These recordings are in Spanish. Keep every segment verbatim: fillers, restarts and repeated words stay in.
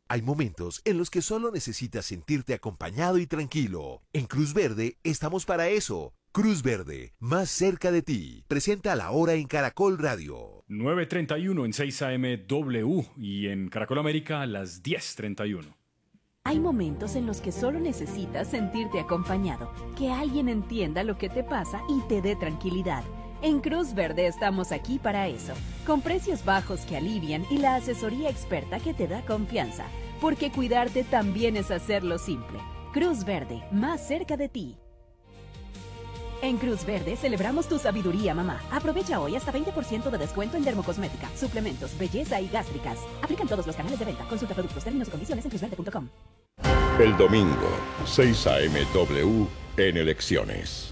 Hay momentos en los que solo necesitas sentirte acompañado y tranquilo. En Cruz Verde estamos para eso. Cruz Verde, más cerca de ti. Presenta La Hora en Caracol Radio. nueve treinta y uno en seis A M W y en Caracol América a las diez treinta y uno. Hay momentos en los que solo necesitas sentirte acompañado, que alguien entienda lo que te pasa y te dé tranquilidad. En Cruz Verde estamos aquí para eso, con precios bajos que alivian y la asesoría experta que te da confianza, porque cuidarte también es hacerlo simple. Cruz Verde, más cerca de ti. En Cruz Verde celebramos tu sabiduría, mamá. Aprovecha hoy hasta veinte por ciento de descuento en dermocosmética, suplementos, belleza y gástricas. Aplican todos los canales de venta. Consulta productos, términos y condiciones en cruz verde punto com. El domingo, seis A M W en elecciones.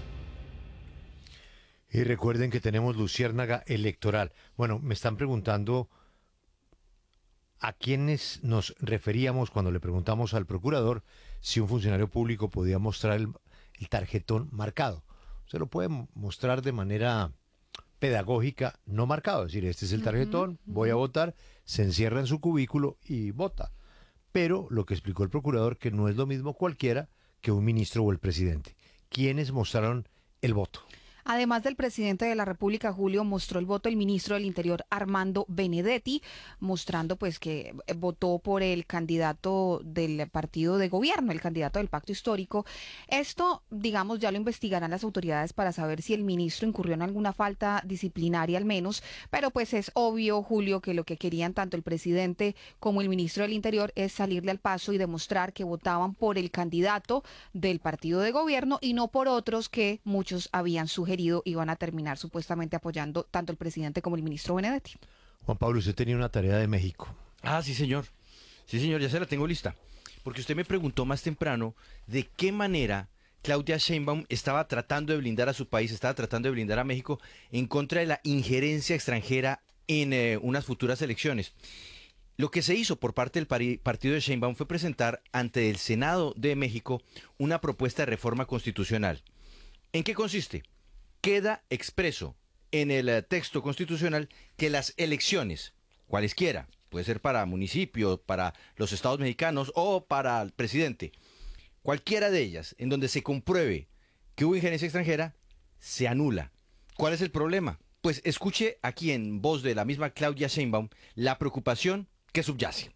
Y recuerden que tenemos luciérnaga electoral. Bueno, me están preguntando a quiénes nos referíamos cuando le preguntamos al procurador si un funcionario público podía mostrar el, el tarjetón marcado. Se lo puede mostrar de manera pedagógica, no marcado. Es decir, este es el tarjetón, uh-huh, voy a votar, se encierra en su cubículo y vota. Pero lo que explicó el procurador, que no es lo mismo cualquiera que un ministro o el presidente. ¿Quiénes mostraron el voto? Además del presidente de la República, Julio, mostró el voto el ministro del Interior, Armando Benedetti, mostrando pues que votó por el candidato del partido de gobierno, el candidato del Pacto Histórico. Esto, digamos, ya lo investigarán las autoridades para saber si el ministro incurrió en alguna falta disciplinaria al menos, pero pues es obvio, Julio, que lo que querían tanto el presidente como el ministro del Interior es salirle al paso y demostrar que votaban por el candidato del partido de gobierno y no por otros que muchos habían sugerido y van a terminar supuestamente apoyando tanto el presidente como el ministro Benedetti. Juan Pablo, usted tenía una tarea de México. Ah, sí, señor. Sí, señor, ya se la tengo lista. Porque usted me preguntó más temprano de qué manera Claudia Sheinbaum estaba tratando de blindar a su país, estaba tratando de blindar a México en contra de la injerencia extranjera en eh, unas futuras elecciones. Lo que se hizo por parte del pari- partido de Sheinbaum fue presentar ante el Senado de México una propuesta de reforma constitucional. ¿En qué consiste? Queda expreso en el texto constitucional que las elecciones, cualesquiera, puede ser para municipio, para los estados mexicanos o para el presidente, cualquiera de ellas, en donde se compruebe que hubo injerencia extranjera, se anula. ¿Cuál es el problema? Pues escuche aquí en voz de la misma Claudia Sheinbaum la preocupación que subyace.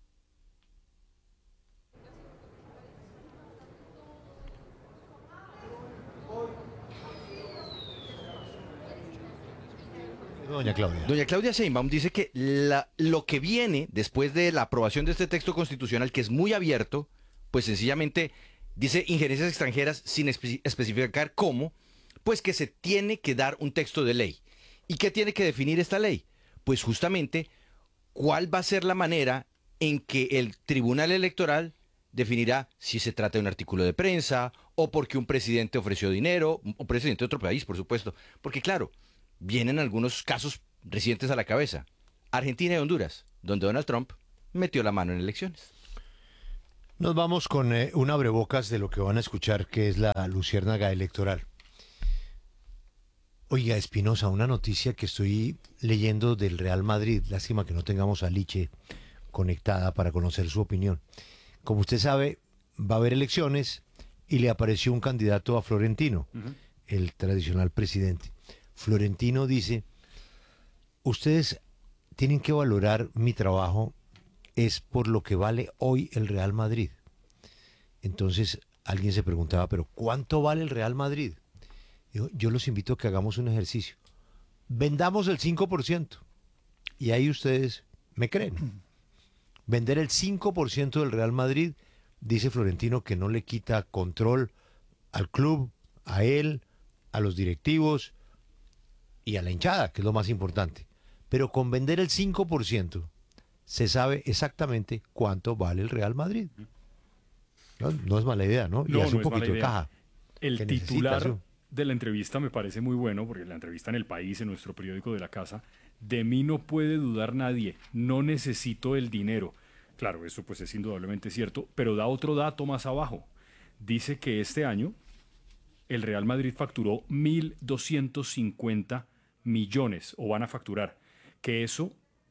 Doña Claudia. Doña Claudia Sheinbaum dice que la, lo que viene después de la aprobación de este texto constitucional, que es muy abierto, pues sencillamente dice injerencias extranjeras sin espe- especificar cómo, pues que se tiene que dar un texto de ley. ¿Y qué tiene que definir esta ley? Pues justamente cuál va a ser la manera en que el Tribunal Electoral definirá si se trata de un artículo de prensa o porque un presidente ofreció dinero, un presidente de otro país, por supuesto. Porque claro, vienen algunos casos recientes a la cabeza. Argentina y Honduras, donde Donald Trump metió la mano en elecciones. Nos vamos con eh, un abrebocas de lo que van a escuchar, que es la luciérnaga electoral. Oiga, Espinosa, una noticia que estoy leyendo del Real Madrid. Lástima que no tengamos a Liche conectada para conocer su opinión. Como usted sabe, va a haber elecciones y le apareció un candidato a Florentino, uh-huh. el tradicional presidente. Florentino dice, ustedes tienen que valorar mi trabajo es por lo que vale hoy el Real Madrid. Entonces alguien se preguntaba, pero ¿cuánto vale el Real Madrid? Yo, yo los invito a que hagamos un ejercicio. Vendamos el cinco por ciento y ahí ustedes me creen. Vender el cinco por ciento del Real Madrid, dice Florentino, que no le quita control al club, a él, a los directivos y a la hinchada, que es lo más importante. Pero con vender el cinco por ciento se sabe exactamente cuánto vale el Real Madrid. No, no es mala idea, ¿no? No, y hace no un poquito de caja. El titular de la entrevista me parece muy bueno, porque la entrevista en El País, en nuestro periódico de la casa, de mí no puede dudar nadie, no necesito el dinero. Claro, eso pues es indudablemente cierto, pero da otro dato más abajo. Dice que este año el Real Madrid facturó mil doscientos cincuenta millones, o van a facturar, que eso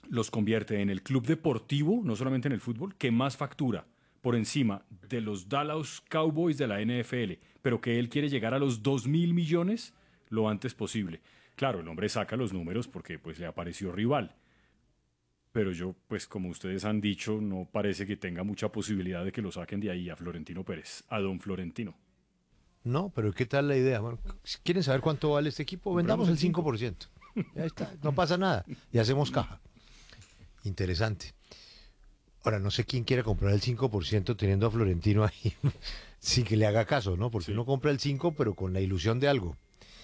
los convierte en el club deportivo, no solamente en el fútbol, que más factura por encima de los Dallas Cowboys de la N F L, pero que él quiere llegar a los dos mil millones lo antes posible. Claro, el hombre saca los números porque pues le apareció rival. Pero yo, pues como ustedes han dicho, no parece que tenga mucha posibilidad de que lo saquen de ahí a Florentino Pérez, a don Florentino. No, pero ¿qué tal la idea? Bueno, si quieren saber cuánto vale este equipo, vendamos el cinco por ciento. Ya está, no pasa nada. Y hacemos caja. Interesante. Ahora, no sé quién quiera comprar el cinco por ciento teniendo a Florentino ahí sin que le haga caso, ¿no? Porque sí. Uno compra el cinco por ciento, pero con la ilusión de algo.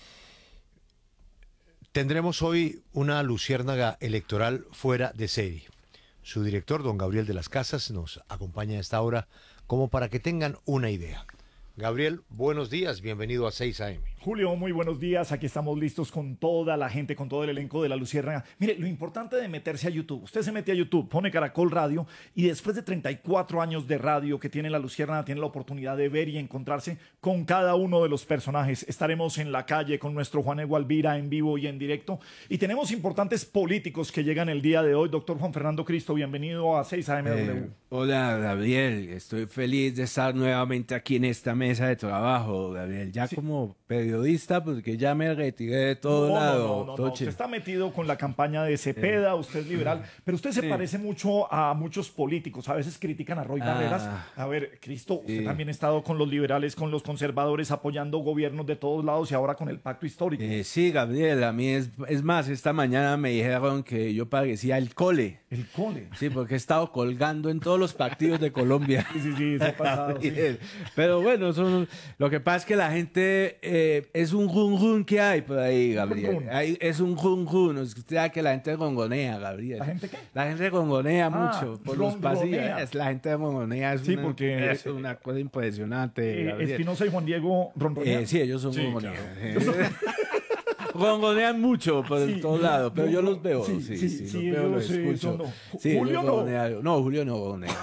Tendremos hoy una luciérnaga electoral fuera de serie. Su director, don Gabriel de las Casas, nos acompaña a esta hora como para que tengan una idea. Gabriel, buenos días, bienvenido a seis A M. Julio, muy buenos días, aquí estamos listos con toda la gente, con todo el elenco de La Luciérnaga. Mire, lo importante de meterse a YouTube, usted se mete a YouTube, pone Caracol Radio y después de treinta y cuatro años de radio que tiene La Luciérnaga, tiene la oportunidad de ver y encontrarse con cada uno de los personajes. Estaremos en la calle con nuestro Juan Ego Alvira en vivo y en directo y tenemos importantes políticos que llegan el día de hoy. Doctor Juan Fernando Cristo, bienvenido a seis A M W. Eh, hola, Gabriel, estoy feliz de estar nuevamente aquí en esta mesa de trabajo, Gabriel, ya sí. Como periodista, porque ya me retiré de todo no, lado. No, no, no, no. Usted está metido con la campaña de Cepeda, eh. usted es liberal, pero usted se sí. parece mucho a muchos políticos, a veces critican a Roy ah. Barreras. A ver, Cristo, usted sí. también ha estado con los liberales, con los conservadores, apoyando gobiernos de todos lados y ahora con el pacto histórico. Eh, sí, Gabriel, a mí es, es más, esta mañana me dijeron que yo parecía el cole. ¿El cole? Sí, porque he estado colgando en todos los partidos de Colombia. Sí, sí, sí, se ha pasado. Sí. Pero bueno, son, lo que pasa es que la gente eh, es un run run que hay por ahí, Gabriel. Hay, es un run run. Usted sabe que la gente gongonea, Gabriel. ¿La gente qué? La gente gongonea ah, mucho por los pasillos. La gente gongonea. Es, sí, una, porque es una cosa impresionante. Eh, Espinosa y Juan Diego ronronean. Eh, sí, ellos son sí, gongoneados. Claro. Gongonean mucho por sí, todos lados, pero yo los veo. Sí, sí, sí, sí, sí, los veo, los sí, escucho. No. Sí, Julio no. No, Julio no gongonea.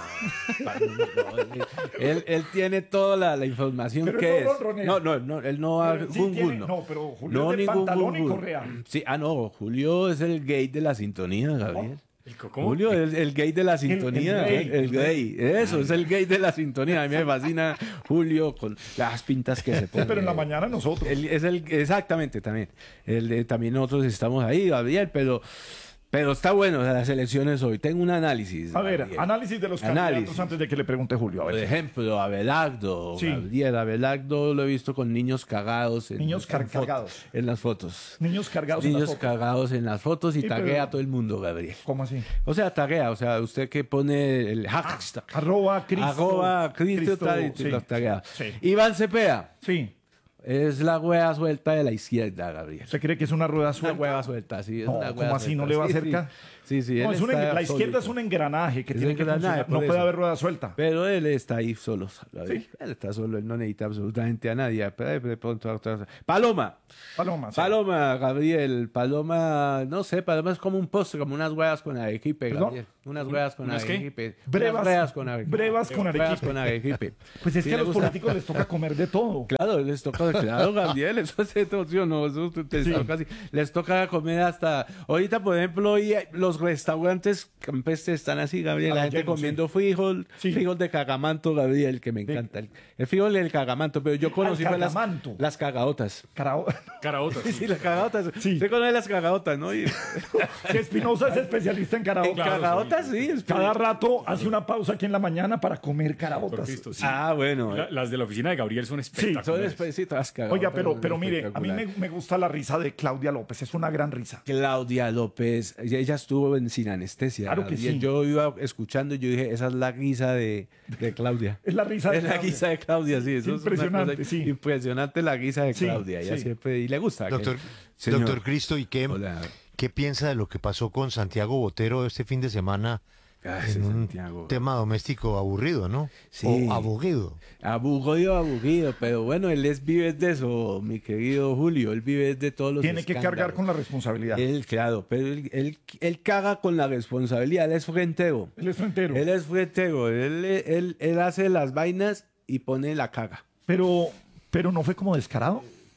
él, él tiene toda la, la información pero que él no es. ronronea. No, no, no, él no ha sí gun, tiene, gun, no. no, pero Julio no, es de pantalón gun, y correa. Sí, ah, no, Julio es el gay de la sintonía, Gabriel. ¿Cómo? Julio es el gay de la sintonía. El, el, el, gay. el gay. Eso, es el gay de la sintonía. A mí me fascina Julio con las pintas que se ponen. Pero en la mañana nosotros. El, es el, exactamente, también. El, también nosotros estamos ahí, Gabriel, pero... Pero está bueno las elecciones hoy. Tengo un análisis. A ver, Gabriel. análisis de los análisis. candidatos antes de que le pregunte Julio. A ver. Por ejemplo, Abelardo. Sí. Gabriel, Abelardo lo he visto con niños cagados. En, niños car en cargados. En las fotos. Niños cargados niños en las fotos. Niños cargados en las fotos y sí, taguea pero... a todo el mundo, Gabriel. ¿Cómo así? O sea, taguea. O sea, usted que pone el hashtag. Ah, arroba Cristo. Arroba Cristo, Cristo tal, y sí. los taguea. Sí. Iván Cepeda. Sí. Es la hueá suelta de la izquierda, Gabriel. ¿Usted cree que es una rueda suelta? Una hueá suelta, sí. Es no, una ¿cómo hueá así? suelta. ¿No le va sí, cerca? Sí, sí. No, es una, la izquierda sólido. es un engranaje que es tiene engranaje, que funcionar. No eso. puede haber rueda suelta. Pero él está ahí solo. Sí. Él está solo, él no necesita absolutamente a nadie. Pero de pronto, Paloma. Paloma, sí. Paloma, Gabriel. Paloma, no sé, Paloma es como un postre, como unas huevas con arequipe, Gabriel. Unas huevas con arequipe. Brevas, brevas con arequipe. Brevas con arequipe. con arequipe. Pues es sí, que a los gusta. políticos les toca comer de todo. Claro, les toca, claro, Gabriel, eso es otro, no, eso les, sí. toca, les toca comer hasta, ahorita por ejemplo, hoy los restaurantes campestres están así, Gabriel, la gente lleno, comiendo sí. frijol, sí. frijol de cagamanto, Gabriel, que me encanta, el, el frijol del cagamanto, pero yo conocí las, las cagaotas. Carao... Caraotas. Sí, sí, las cagaotas, sí. usted conoce las cagaotas, ¿no? Y... que Espinosa es especialista en caraotas. En claro, cagaotas, sí. sí Cada rato hace una pausa aquí en la mañana para comer caraotas. Visto, sí. Ah, bueno. La, las de la oficina de Gabriel son espectaculares. Sí, son específicas. Oiga, pero, pero mire, a mí me, me gusta la risa de Claudia López, es una gran risa. Claudia López, ella estuvo en Sin Anestesia. Claro que sí. Yo iba escuchando y yo dije, esa es la risa de, de Claudia. Es la risa de es Claudia. la risa de Claudia, sí. Eso impresionante, es una cosa sí. Impresionante la risa de Claudia. Sí, ella sí. siempre, y le gusta. Doctor, que, doctor Cristo, ¿y qué, Hola. qué piensa de lo que pasó con Santiago Botero este fin de semana? Ay, en un Santiago. tema doméstico aburrido, ¿no? Sí. O aburrido. Aburrido, aburrido, pero bueno, él es, vive de eso, mi querido Julio, él vive de todos los Tiene escándalos. que cargar con la responsabilidad. Él, claro, pero él, él, él caga con la responsabilidad, él es frentero. Él es frentero. Él es frentero, él, él, él, él hace las vainas y pone la caga. Pero, pero no fue como descarado.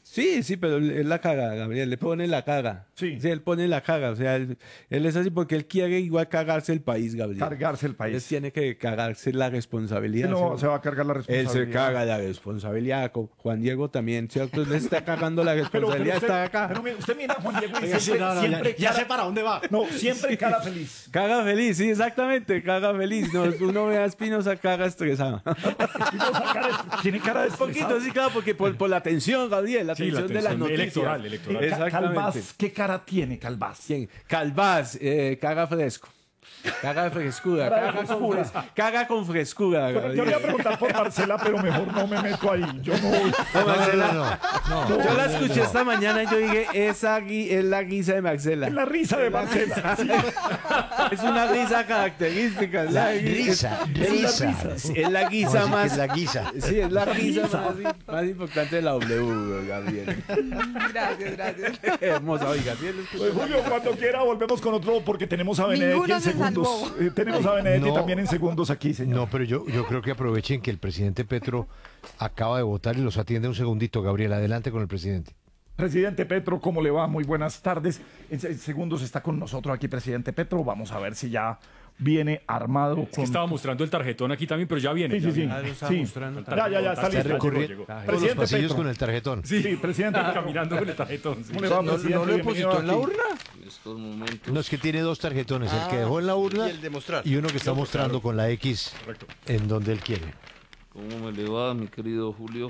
Sí, sí, pero él la caga, Gabriel, le pone la caga. Sí. Sí, él pone la caga, o sea, él, él es así porque él quiere igual cagarse el país, Gabriel. Cargarse el país. Él tiene que cagarse la responsabilidad. Él no ¿cierto? se va a cargar la Él responsabilidad. se caga la responsabilidad, con Juan Diego también, ¿cierto? Él está cagando la responsabilidad, usted, está acá. pero mire, usted mira a Juan Diego y Oiga, sí, siempre, no, no, siempre ya, ya cara- sé para dónde va. No, siempre cara feliz. Caga feliz, sí, exactamente, caga feliz. No, uno ve a Espinosa, caga estresado. Espinosa cara- Tiene cara de Un poquito, estresado. sí, claro, porque por, por la tensión, Gabriel, la Sí, la tensión de las tensión noticias. electoral, electoral. Ca- Exactamente. Calvás, ¿qué cara tiene Calvás? ¿Quién? Calvás, eh, caga fresco. Caga frescura, Caga de caga, con frescura. fres- caga con frescura, Bueno, yo le voy a Gabriel. preguntar por Marcela, pero mejor no me meto ahí. Yo no voy. No, Marcela, No, no, no, yo la no, escuché no. esta mañana y yo dije, esa gui- es la guisa de Marcela. Es la risa de Marcela. Sí. Es una risa característica. Es la, La risa, es la risa. Sí, es la guisa No, sí que más... es la guisa. Sí, es la guisa más, más importante de la W, Gabriel. Gracias, gracias. Hermosa, oiga. ¿sí? Pues, Julio, cuando quiera volvemos con otro porque tenemos a Benedetti Ninguno en se segundos. salvó. Eh, tenemos a Benedetti No. también en segundos aquí, señor. No, pero yo, yo creo que aprovechen que el presidente Petro acaba de votar y los atiende un segundito. Gabriel, adelante con el presidente. Presidente Petro, ¿cómo le va? Muy buenas tardes. En se- segundos está con nosotros aquí, presidente Petro. Vamos a ver si ya viene armado Es que con... estaba mostrando el tarjetón aquí también, pero ya viene. Sí, ya sí, sí. viene. Ah, lo estaba Sí. mostrando. Ya, ya, ya, está Está listo. recorriendo llegó, llegó. todos los Presidente pasillos Petro. con el tarjetón. Sí, presidente. Caminando con el tarjetón. sí. ¿Cómo le va, ¿No, presidente? no lo Bienvenido depositó en la aquí. urna? En estos momentos. No, es que tiene dos tarjetones, el que dejó en la urna Y el de mostrar. y uno que está mostrando con la X en donde él quiere. ¿Cómo me le va, mi querido Julio?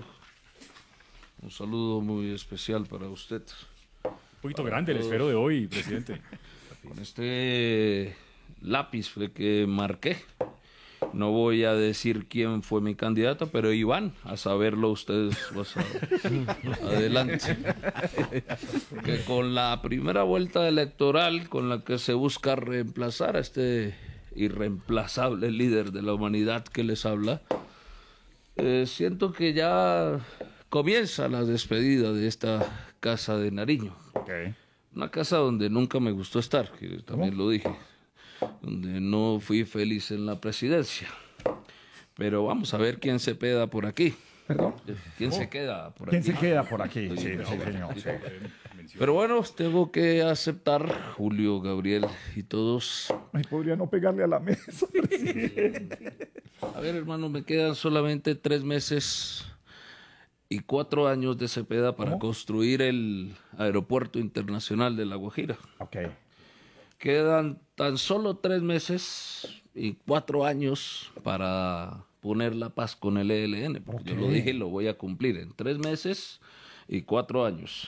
Un saludo muy especial para usted. Un poquito grande el esfero de hoy, presidente. Con este lápiz fue que marqué. No voy a decir quién fue mi candidato, pero Iván, a saberlo ustedes más a- adelante. Que con la primera vuelta electoral con la que se busca reemplazar a este irreemplazable líder de la humanidad que les habla, eh, siento que ya comienza la despedida de esta casa de Nariño. Una casa donde nunca me gustó estar, que también lo dije, donde no fui feliz en la presidencia. Pero vamos a ver quién se queda por aquí. ¿Perdón? ¿Quién se queda por ¿Quién aquí? se queda por aquí? Sí, Sí, pero sí, bueno, señor. sí. Pero bueno, tengo que aceptar, Julio, Gabriel y todos. Ay, podría no pegarle a la mesa, presidente. A ver, hermano, me quedan solamente tres meses y cuatro años de Cepeda para ¿Cómo? construir el aeropuerto internacional de La Guajira. Ok. Quedan tan solo tres meses y cuatro años para poner la paz con el E L N, porque yo lo Ok. dije y lo voy a cumplir en tres meses y cuatro años.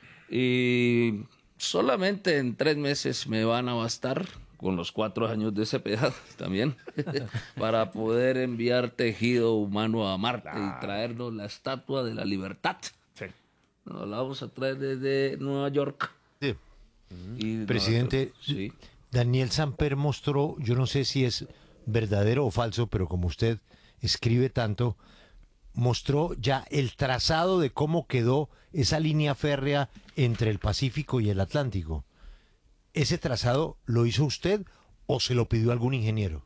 Y solamente en tres meses me van a bastar, con los cuatro años de Cepeda también, para poder enviar tejido humano a Marte y traernos la Estatua de la Libertad. Sí. Nos la vamos a traer desde Nueva York. Sí. Y Presidente, nosotros- sí. Daniel Samper mostró, yo no sé si es verdadero o falso, pero como usted escribe tanto, mostró ya el trazado de cómo quedó esa línea férrea entre el Pacífico y el Atlántico. ¿Ese trazado lo hizo usted o se lo pidió algún ingeniero?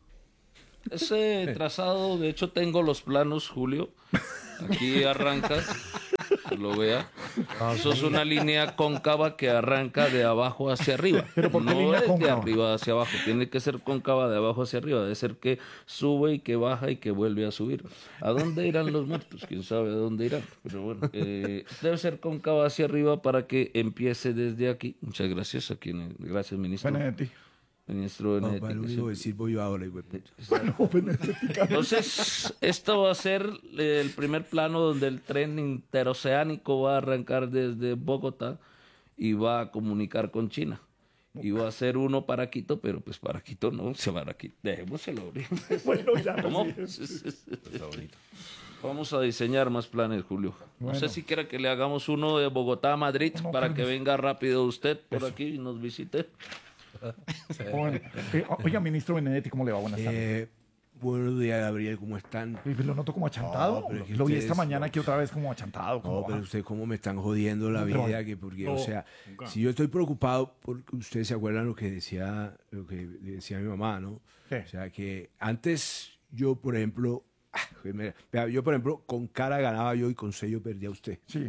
Ese trazado, de hecho tengo los planos, Julio. Aquí arranca, que lo vea. Eso es una línea cóncava que arranca de abajo hacia arriba. ¿Pero por qué no línea es de cóncava? arriba hacia abajo, tiene que ser cóncava de abajo hacia arriba. Debe ser que sube y que baja y que vuelve a subir. ¿A dónde irán los muertos? ¿Quién sabe a dónde irán? Pero bueno, eh, debe ser cóncava hacia arriba para que empiece desde aquí. Muchas gracias. Aquí, gracias, ministro. Benedetti. Ministro Benedetti. decir voy yo ahora, güey. Bueno, Benedetti. Entonces, esto va a ser el primer plano donde el tren interoceánico va a arrancar desde Bogotá y va a comunicar con China. Y va a ser uno para Quito, pero pues para Quito no, se va a Quito. Dejémoselo. Bueno, ya, ¿Cómo? presidente. Vamos a diseñar más planes, Julio. No Bueno. sé si quiera que le hagamos uno de Bogotá a Madrid No, para pero que es- venga rápido usted por aquí y nos visite. Bueno, eh, oiga, ministro Benedetti, ¿cómo le va? Buenas tardes. Eh, buenos días, Gabriel, ¿cómo están? Eh, Lo noto como achantado. No, pero es que Lo vi esta ustedes- mañana aquí otra vez como achantado. ¿cómo No, va? pero ustedes cómo me están jodiendo la Pero- vida, que porque, No, o sea, nunca. si yo estoy preocupado, porque ustedes se acuerdan lo que decía, lo que decía mi mamá, ¿no? ¿Qué? O sea, que antes yo, por ejemplo, ah, mira, vea, yo, por ejemplo, con cara ganaba yo y con sello perdía usted. Sí.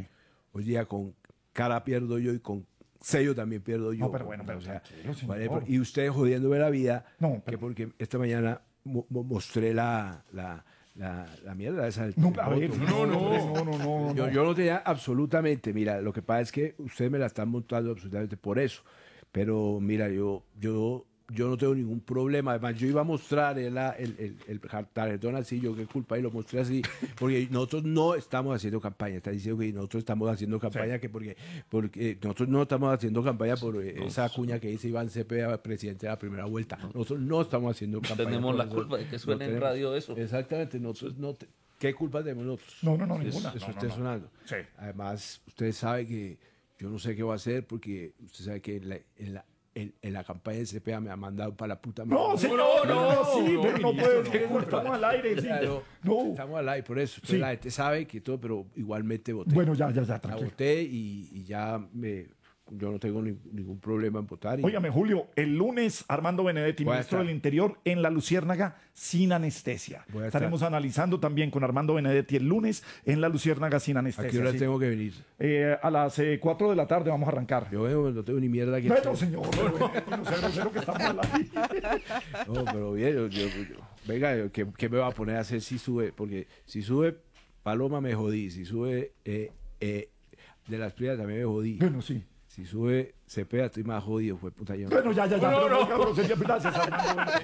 Hoy día con cara pierdo yo y con sello también pierdo yo. No, pero bueno, pero o sea, tranquilo, vale, señor. y ustedes jodiéndome la vida, No, pero- que porque esta mañana mo- mo- mostré la, la, la, la mierda esa del No, a ver, voto. no, no, no, no, no, Yo, no. yo no tenía absolutamente, mira, lo que pasa es que ustedes me la están montando absolutamente por eso. Pero mira, yo, yo, yo no tengo ningún problema. Además, yo iba a mostrar el, el, el, el tarjetón así, yo qué culpa, y lo mostré así, porque nosotros no estamos haciendo campaña. Está diciendo que nosotros estamos haciendo campaña, que porque, porque nosotros no estamos haciendo campaña por eh, esa cuña que dice Iván Cepeda, presidente de la primera vuelta. Nosotros no estamos haciendo campaña. Tenemos por la eso. culpa de que suene No en tenemos- radio eso. Exactamente, nosotros no. te- ¿Qué culpa tenemos nosotros? No, no, no, Eso- ninguna. Eso No, esté no, no. sonando. Sí. Además, usted sabe que yo no sé qué voy a hacer porque usted sabe que en la, en la, en, en la campaña de C P A me ha mandado para la puta No, madre. señor, no, no, sí, no, pero no ministro, puede, no. estamos al aire, sí. Claro, No. estamos al aire, por eso. Entonces, Sí. la gente sabe que todo, pero igualmente voté. Bueno, ya, ya, ya, La tranquilo. voté y, y ya me, yo no tengo ni- ningún problema en votar. Y, Óigame, Julio, el lunes Armando Benedetti, Voy a ministro estar. del Interior, en La Luciérnaga, sin anestesia. Voy a Estaremos estar. analizando también con Armando Benedetti el lunes en La Luciérnaga, sin ¿A anestesia. qué hora sí. tengo que venir? Eh, a las eh, cuatro de la tarde vamos a arrancar. Yo veo, no tengo ni mierda que Bueno, hacer. señor, pero, Benedetti, no sea grosero que estamos al aire. No, pero bien, yo, yo- yo- venga, yo, ¿qué, qué me va a poner a hacer si sube? Porque si sube Paloma me jodí, si sube eh, eh, de las Prias también me jodí. Bueno, sí. Si sube Cepeda estoy más jodido, fue puta yo. Bueno, ya, ya, ya. pero no, cabrón, sería- Gracias, Armando Benedetti.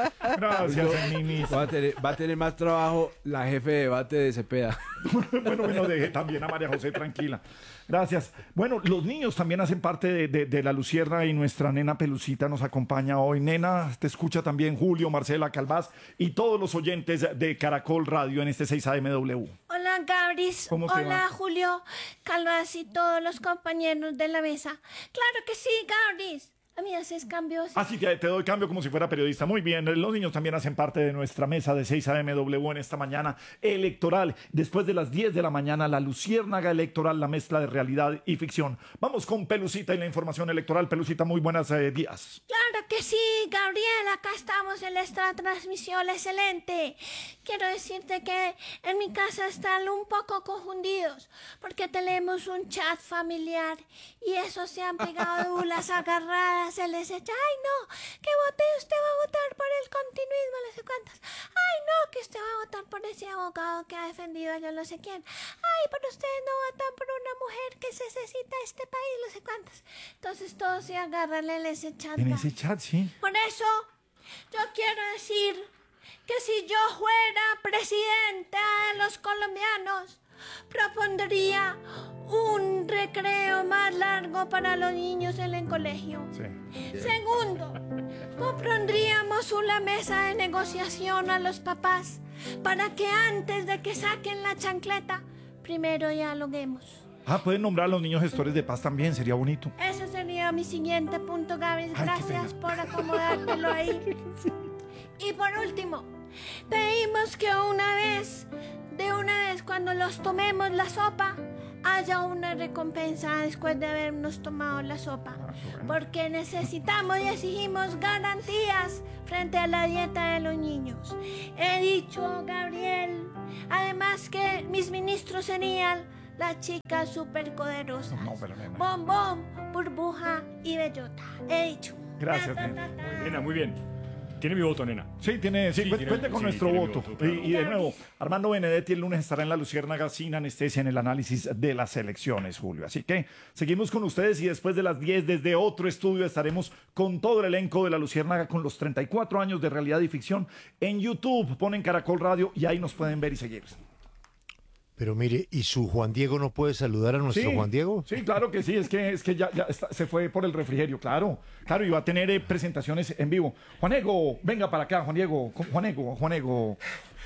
Gracias, Mimis. Va a, tener, va a tener más trabajo la jefe de debate de Cepeda. Bueno, bueno, deje también a María José tranquila. Gracias. Bueno, los niños también hacen parte de, de- de La Luciérnaga y nuestra nena Pelucita nos acompaña hoy. Nena, te escucha también Julio, Marcela Calvás y todos los oyentes de Caracol Radio en este seis A M W. Hola Gabris, ¿Cómo te hola va? Julio, Calvas y todos los compañeros de la mesa. Claro que sí, Gabris. A mí haces cambios. Así que te doy cambio como si fuera periodista. Muy bien, los niños también hacen parte de nuestra mesa de seis A M W en esta mañana electoral. Después de las diez de la mañana, la Luciérnaga electoral, la mezcla de realidad y ficción. Vamos con Pelucita y la información electoral. Pelucita, muy buenos eh, días. Claro que sí, Gabriel, acá estamos en esta transmisión excelente. Quiero decirte que en mi casa están un poco confundidos porque tenemos un chat familiar y eso se han pegado las agarradas, se les echa, ay no, que vote, usted va a votar por el continuismo, no sé cuántas. Ay no, que usted va a votar por ese abogado que ha defendido a yo no sé quién. Ay, pero ustedes no votan por una mujer que se necesita este país, no sé cuántas. Entonces todos se agarran en ese chat. En ese chat, sí. Por eso, yo quiero decir que si yo fuera presidenta de los colombianos, propondría un recreo más largo para los niños en el colegio. Sí. Segundo, propondríamos una mesa de negociación a los papás para que antes de que saquen la chancleta, primero dialoguemos. Ah, pueden nombrar a los niños gestores de paz también, sería bonito. Ese sería mi siguiente punto, Gaby. qué Gracias pena. por acomodártelo ahí. Y por último, pedimos que una vez, de una vez, cuando los tomemos la sopa, haya una recompensa después de habernos tomado la sopa. Porque necesitamos y exigimos garantías frente a la dieta de los niños. He dicho, Gabriel, además que mis ministros serían las chicas superpoderosas. No, pero nena. Bombón, burbuja y bellota. He dicho. Gracias, Ta, ta, nena. ta, ta. Nena, muy bien. Tiene mi voto, nena. Sí, tiene, sí, Sí, cu- tiene- cuente con sí, nuestro tiene mi voto. voto, claro. y, y de nuevo, Armando Benedetti el lunes estará en La Luciérnaga sin anestesia en el análisis de las elecciones, Julio. Así que seguimos con ustedes y después de las diez desde otro estudio estaremos con todo el elenco de La Luciérnaga con los treinta y cuatro años de realidad y ficción en YouTube. Ponen Caracol Radio y ahí nos pueden ver y seguir. Pero mire, ¿y su Juan Diego no puede saludar a nuestro Sí, Juan Diego? Sí, claro que sí, es que, es que ya, ya está- se fue por el refrigerio, claro. Claro, y va a tener eh, presentaciones en vivo. Juanego, venga para acá, Juan Diego. Juanego, Juanego.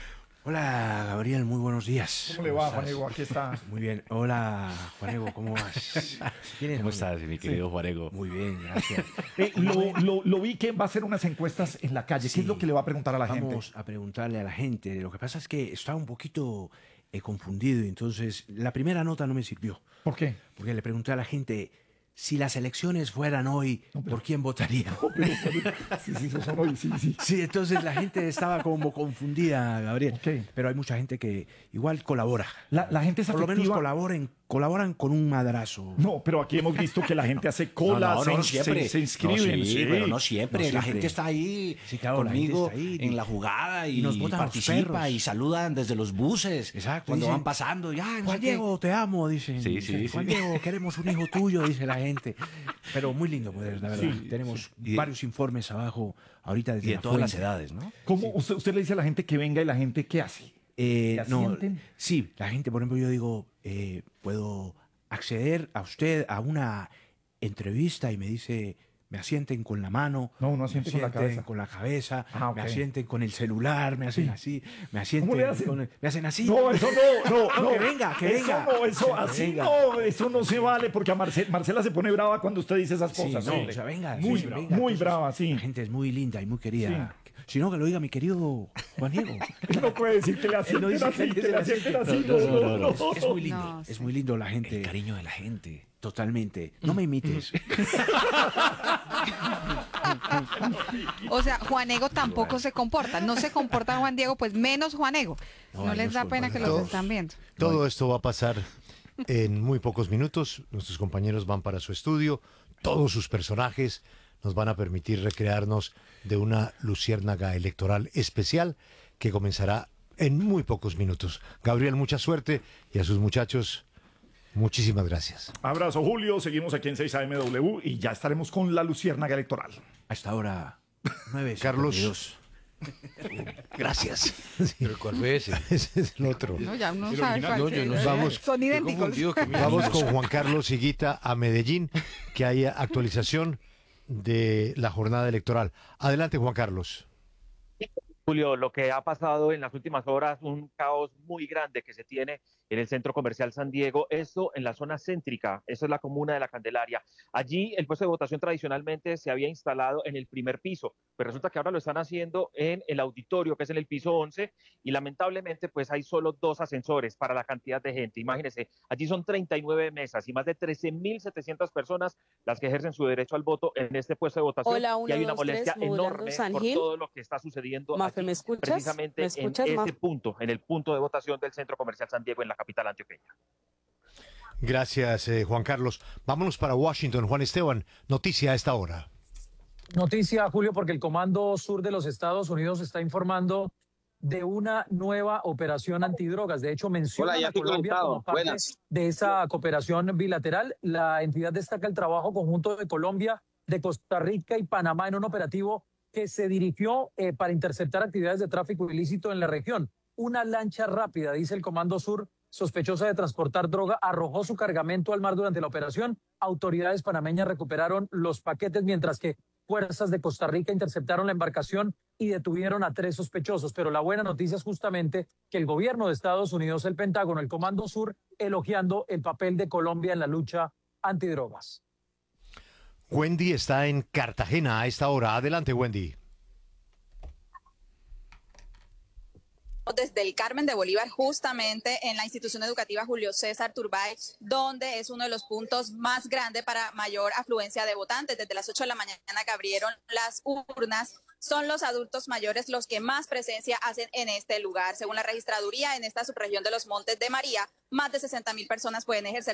Hola, Gabriel, muy buenos días. ¿Cómo le va, estás? Juanego? Aquí está. Muy bien. Hola, Juanego, ¿cómo vas? ¿Quién es, ¿Cómo Juanego? estás, mi querido Juanego? Muy bien, gracias. Eh, lo, lo- lo vi que va a hacer unas encuestas en la calle. ¿Qué Sí. es lo que le va a preguntar a la gente? Vamos a preguntarle a la gente. Lo que pasa es que estaba un poquito eh, confundido y entonces la primera nota no me sirvió. ¿Por qué? Porque le pregunté a la gente, si las elecciones fueran hoy, ¿por quién votaría? Sí, sí, eso son hoy, sí, sí. Sí, entonces la gente estaba como confundida, Gabriel. Ok. Pero hay mucha gente que igual colabora. La, la gente es Por lo menos afectiva. colabora en colaboran con un madrazo. No, pero aquí hemos visto que la gente hace cola, no, no, se, no siempre. se, se inscriben. No, sí, sí, pero no siempre. no La siempre. gente está ahí Sí, claro, conmigo la gente está ahí. en la jugada y, Y nos botan los participa perros. y saludan desde los buses. Exacto. Cuando dicen, van pasando. Ya, no Juan sé qué. Diego, te amo, dicen. Sí, Dicen, sí, Juan sí. Diego, queremos un hijo tuyo, dice la gente. Pero muy lindo, pues, la verdad. Sí, Tenemos sí. varios informes abajo ahorita desde Y de la todas las fuente. edades, ¿no? ¿Cómo usted, usted le dice a la gente que venga y la gente qué hace? Eh, ¿Te no, asienten? sí, la gente, por ejemplo, yo digo, eh, puedo acceder a usted a una entrevista y me dice, me asienten con la mano, No, no me asiente con la asienten cabeza. con la cabeza, Ah, ok. me asienten con el celular, me hacen Sí. así, me asienten, ¿Cómo le hacen? con el- me hacen así. No, eso no, no, No, no. que venga, que eso venga. No, eso Que así venga. no, eso no se vale porque a Marce- Marcela se pone brava cuando usted dice esas Sí, cosas. no, hombre. o sea, venga, muy sí, brava, venga, muy entonces, brava, sí. La gente es muy linda y muy querida. Si no, que lo diga mi querido Juan Diego. Él no puede decir que le Él no asienten dice así, que que le le asienten así. No, no, no, no, no. no. Es muy lindo, No, es sí. muy lindo la gente. El cariño de la gente. Totalmente. No me imites. O sea, Juan Ego tampoco se comporta. No se comporta Juan Diego, pues menos Juan Ego. No, No ay, les nos da pena que los comporta. están viendo. Todo esto va a pasar en muy pocos minutos. Nuestros compañeros van para su estudio. Todos sus personajes nos van a permitir recrearnos de una luciérnaga electoral especial que comenzará en muy pocos minutos. Gabriel, mucha suerte y a sus muchachos, muchísimas gracias. Abrazo, Julio. Seguimos aquí en seis A M W y ya estaremos con la luciérnaga electoral. Hasta ahora, nueve Carlos. cincuenta y dos. Gracias. ¿Pero cuál fue ese? Ese es el otro. No, ya uno El sabe original. cuál No, yo no es. sé. Vamos. Son Estoy idénticos. confundido que mi Vamos amigo- con Juan Carlos Higuita a Medellín, que hay actualización de la jornada electoral. Adelante, Juan Carlos. Julio, lo que ha pasado en las últimas horas, un caos muy grande que se tiene en el centro comercial San Diego, esto en la zona céntrica, eso es la comuna de La Candelaria. Allí el puesto de votación tradicionalmente se había instalado en el primer piso, pero resulta que ahora lo están haciendo en el auditorio, que es en el piso once, y lamentablemente pues hay solo dos ascensores para la cantidad de gente. Imagínense, allí son treinta y nueve mesas y más de trece mil setecientas personas las que ejercen su derecho al voto en este puesto de votación. Hola, uno, y hay una dos, tres, molestia modulando enorme San por Gil. todo lo que está sucediendo Mafe, aquí, ¿me escuchas? precisamente ¿Me escuchas, en Mafe? ese punto, en el punto de votación del centro comercial San Diego en la capital antioqueña. Gracias, eh, Juan Carlos. Vámonos para Washington. Juan Esteban, noticia a esta hora. Noticia, Julio, porque el Comando Sur de los Estados Unidos está informando de una nueva operación antidrogas. De hecho, menciona Hola, ya a estoy Colombia conectado. como parte Buenas. de esa cooperación bilateral. La entidad destaca el trabajo conjunto de Colombia, de Costa Rica y Panamá en un operativo que se dirigió eh, para interceptar actividades de tráfico ilícito en la región. Una lancha rápida, dice el Comando Sur, sospechosa de transportar droga, arrojó su cargamento al mar durante la operación. Autoridades panameñas recuperaron los paquetes, mientras que fuerzas de Costa Rica interceptaron la embarcación y detuvieron a tres sospechosos. Pero la buena noticia es justamente que el gobierno de Estados Unidos, el Pentágono, el Comando Sur, elogiando el papel de Colombia en la lucha antidrogas. Wendy está en Cartagena a esta hora. Adelante, Wendy. Desde el Carmen de Bolívar, justamente en la institución educativa Julio César Turbay, donde es uno de los puntos más grandes para mayor afluencia de votantes. Desde las ocho de la mañana que abrieron las urnas, son los adultos mayores los que más presencia hacen en este lugar. Según la registraduría, en esta subregión de los Montes de María, más de sesenta mil personas pueden ejercer